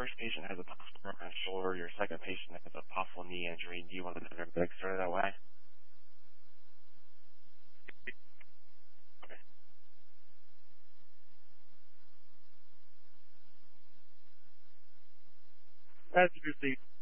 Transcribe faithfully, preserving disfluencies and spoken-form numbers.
first patient has a possible broken shoulder, your second patient has a possible knee injury. Do you want to know everything started that way? Okay. As you can see,